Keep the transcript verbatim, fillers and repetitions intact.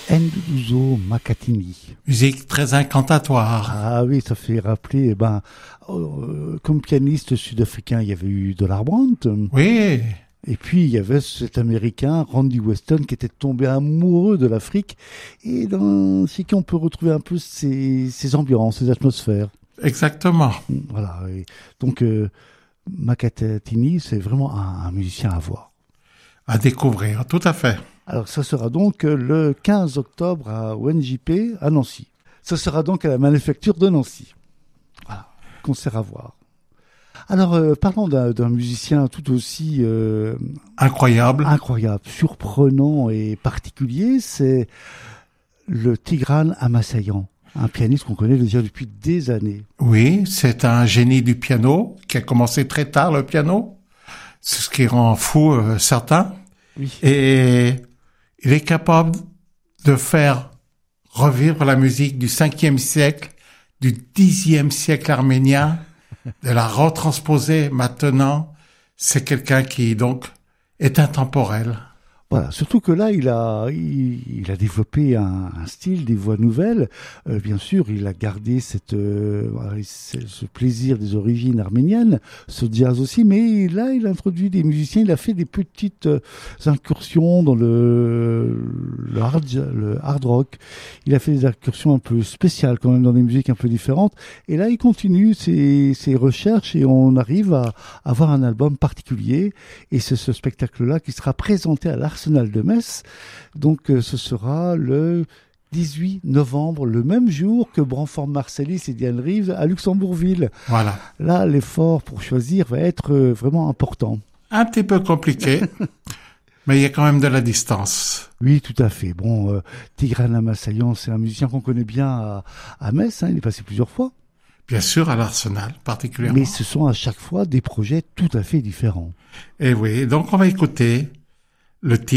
Nduduzo Makatini. Musique très incantatoire. Ah oui, ça fait rappeler, eh ben, euh, comme pianiste sud-africain, il y avait eu Dollar Brandt. Oui. Et puis, il y avait cet Américain, Randy Weston, qui était tombé amoureux de l'Afrique. Et dans chez qui on peut retrouver un peu ces, ces ambiances, ces atmosphères. Exactement. Voilà. Et donc, euh, Makatini, c'est vraiment un, un musicien à voir. À découvrir, tout à fait. Alors, ça sera donc le quinze octobre à O N J P, à Nancy. Ça sera donc à la Manufacture de Nancy. Voilà, concert à voir. Alors, euh, parlons d'un, d'un musicien tout aussi... Euh, incroyable. Incroyable, surprenant et particulier, c'est le Tigran Amasayan, un pianiste qu'on connaît déjà depuis des années. Oui, c'est un génie du piano qui a commencé très tard le piano. C'est ce qui rend fou euh, certains. Oui. Et il est capable de faire revivre la musique du cinquième siècle, du dixième siècle arménien, de la retransposer maintenant. C'est quelqu'un qui, donc, est intemporel. Voilà, surtout que là, il a, il, il a développé un, un style, des voix nouvelles. Euh, bien sûr, il a gardé cette, euh, ce plaisir des origines arméniennes, ce jazz aussi, mais là, il a introduit des musiciens, il a fait des petites euh, incursions dans le, le, hard, le hard rock. Il a fait des incursions un peu spéciales quand même, dans des musiques un peu différentes. Et là, il continue ses, ses recherches et on arrive à, à avoir un album particulier. Et c'est ce spectacle-là qui sera présenté à l'Arsenal de Metz. Donc euh, ce sera le dix-huit novembre, le même jour que Branford Marsalis et Diane Reeves à Luxembourgville. Voilà. Là, l'effort pour choisir va être euh, vraiment important. Un petit peu compliqué, mais il y a quand même de la distance. Oui, tout à fait. Bon, euh, Tigran Amasayan, c'est un musicien qu'on connaît bien à, à Metz, hein, il est passé plusieurs fois. Bien sûr, à l'Arsenal, particulièrement. Mais ce sont à chaque fois des projets tout à fait différents. Et oui, donc on va écouter le titre